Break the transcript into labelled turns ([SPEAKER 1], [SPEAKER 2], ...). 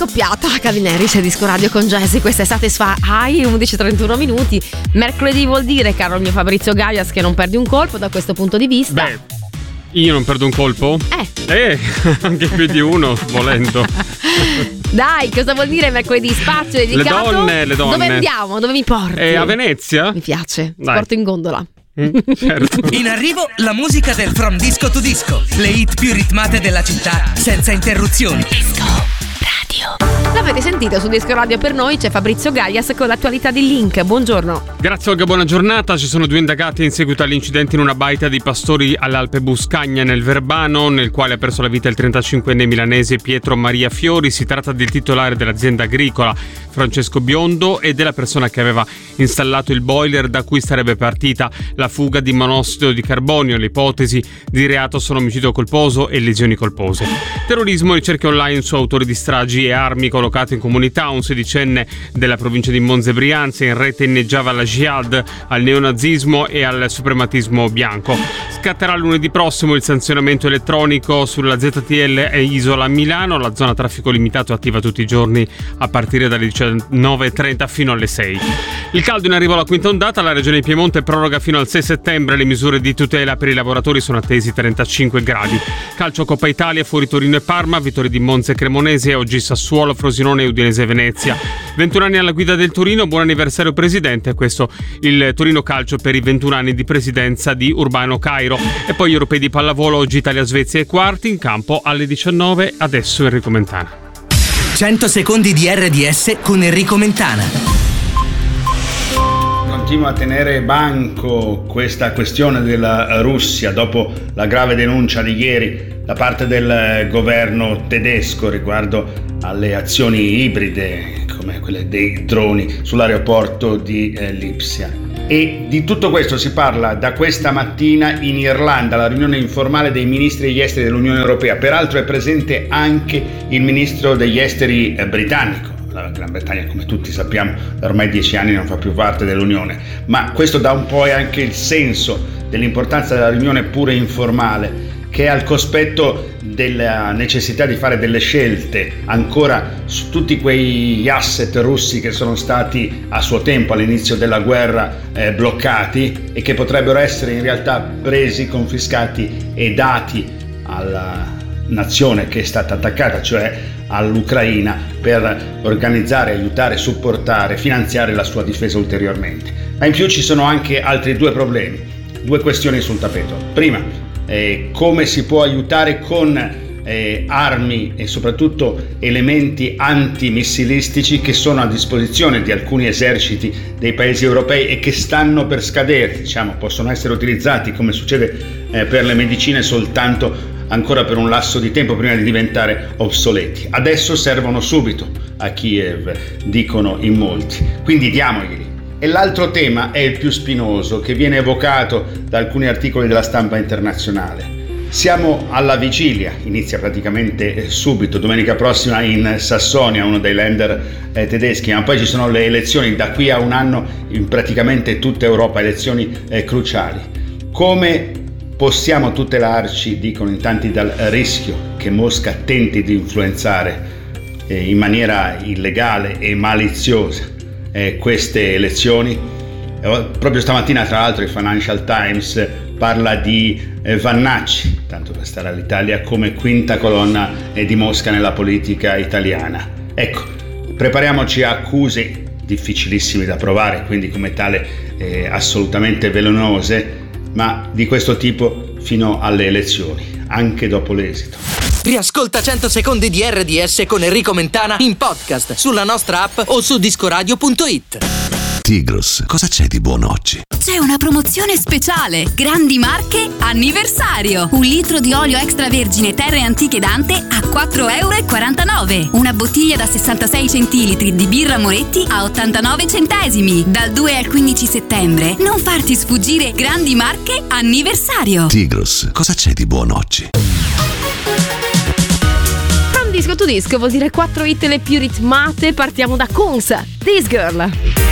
[SPEAKER 1] scoppiata Calvin Harris e Disco Radio con Jessy. Questa è Satisfy 11:31 minuti. Mercoledì vuol dire, caro il mio Fabrizio Gaias, che non perdi un colpo da questo punto di vista.
[SPEAKER 2] Beh, io non perdo un colpo? Anche più di uno, volendo.
[SPEAKER 1] Dai, cosa vuol dire mercoledì? Spazio dedicato?
[SPEAKER 2] Le donne.
[SPEAKER 1] Dove andiamo? Dove mi porti?
[SPEAKER 2] A Venezia?
[SPEAKER 1] Mi piace,
[SPEAKER 2] Dai.
[SPEAKER 1] porto in gondola.
[SPEAKER 2] Certo.
[SPEAKER 3] In arrivo la musica del From Disco to Disco, le hit più ritmate della città senza interruzioni.
[SPEAKER 1] Disco Radio. L'avete sentito su Disco Radio, per noi c'è Fabrizio Gaias con l'attualità di Link. Buongiorno.
[SPEAKER 2] Grazie Olga, buona giornata. Ci sono 2 indagati in seguito all'incidente in una baita di pastori all'Alpe Buscagna nel Verbano, nel quale ha perso la vita il 35enne milanese Pietro Maria Fiori. Si tratta del titolare dell'azienda agricola Francesco Biondo e della persona che aveva installato il boiler da cui sarebbe partita la fuga di monossido di carbonio. Le ipotesi di reato sono omicidio colposo e lesioni colpose. Terrorismo, ricerche online su autori di stragi e armi collocate in comunità. Un 16enne della provincia di Monza e Brianza in rete inneggiava alla jihad, al neonazismo e al suprematismo bianco. Scatterà lunedì prossimo il sanzionamento elettronico sulla ZTL e Isola Milano. La zona traffico limitato è attiva tutti i giorni a partire dalle 19:30 fino alle 6. Il caldo in arrivo alla quinta ondata. La regione Piemonte proroga fino al 6 settembre le misure di tutela per i lavoratori. Sono attesi 35 gradi. Calcio Coppa Italia, fuori Torino e Parma, vittorie di Monza e Cremonese, oggi Sassuolo, Frosinone e Udinese Venezia. 21 anni alla guida del Torino, buon anniversario presidente. Questo il Torino Calcio per i 21 anni di presidenza di Urbano Cairo. E poi gli europei di pallavolo, oggi Italia-Svezia ai quarti, in campo alle 19. Adesso Enrico Mentana.
[SPEAKER 3] 100 secondi di RDS con Enrico Mentana.
[SPEAKER 4] Continua a tenere banco questa questione della Russia dopo la grave denuncia di ieri da parte del governo tedesco riguardo alle azioni ibride come quelle dei droni sull'aeroporto di Lipsia. E di tutto questo si parla da questa mattina in Irlanda, alla riunione informale dei ministri degli esteri dell'Unione Europea. Peraltro è presente anche il ministro degli esteri britannico. La Gran Bretagna, come tutti sappiamo, da ormai 10 anni non fa più parte dell'Unione, ma questo dà un po' anche il senso dell'importanza della riunione pure informale, che è al cospetto della necessità di fare delle scelte ancora su tutti quegli asset russi che sono stati a suo tempo all'inizio della guerra bloccati e che potrebbero essere in realtà presi, confiscati e dati alla nazione che è stata attaccata, cioè all'Ucraina, per organizzare, aiutare, supportare, finanziare la sua difesa ulteriormente. Ma in più ci sono anche altri 2 problemi, 2 questioni sul tappeto. Prima, come si può aiutare con armi e soprattutto elementi antimissilistici che sono a disposizione di alcuni eserciti dei paesi europei e che stanno per scadere, possono essere utilizzati, come succede per le medicine, soltanto ancora per un lasso di tempo prima di diventare obsoleti. Adesso servono subito a Kiev, dicono in molti, quindi diamoglieli. E l'altro tema è il più spinoso, che viene evocato da alcuni articoli della stampa internazionale. Siamo alla vigilia, inizia praticamente subito, domenica prossima in Sassonia, uno dei länder tedeschi, ma poi ci sono le elezioni da qui a un anno in praticamente tutta Europa, elezioni cruciali. Come possiamo tutelarci, dicono in tanti, dal rischio che Mosca tenti di influenzare in maniera illegale e maliziosa queste elezioni? Proprio stamattina, tra l'altro, il Financial Times parla di Vannacci, tanto per stare all'Italia, come quinta colonna di Mosca nella politica italiana. Ecco, prepariamoci a accuse difficilissime da provare, quindi come tale assolutamente velenose, ma di questo tipo fino alle elezioni, anche dopo l'esito.
[SPEAKER 3] Riascolta 100 secondi di RDS con Enrico Mentana in podcast sulla nostra app o su discoradio.it.
[SPEAKER 5] Tigros, cosa c'è di buono oggi?
[SPEAKER 6] C'è una promozione speciale. Grandi Marche anniversario. 1 litro di olio extravergine Terre Antiche Dante a €4,49. Una bottiglia da 66 centilitri di birra Moretti a 89 centesimi. Dal 2 al 15 settembre. Non farti sfuggire Grandi Marche anniversario.
[SPEAKER 5] Tigros, cosa c'è di buono oggi?
[SPEAKER 1] From Disco to Disco vuol dire 4 hit le più ritmate. Partiamo da Kunz, This Girl.